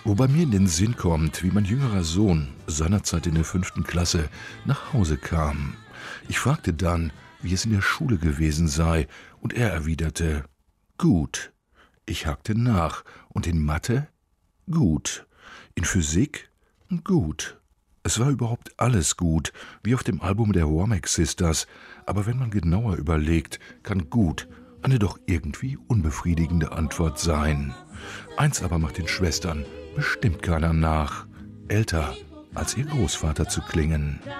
Wobei mir in den Sinn kommt, wie mein jüngerer Sohn seinerzeit in der 5. Klasse nach Hause kam. Ich fragte dann, wie es in der Schule gewesen sei, und er erwiderte: Gut. Ich hakte nach: Und in Mathe? Gut. In Physik? Gut. Es war überhaupt alles gut, wie auf dem Album der Womack Sisters, aber wenn man genauer überlegt, kann gut eine doch irgendwie unbefriedigende Antwort sein. Eins aber macht den Schwestern bestimmt keiner nach: älter als ihr Großvater zu klingen.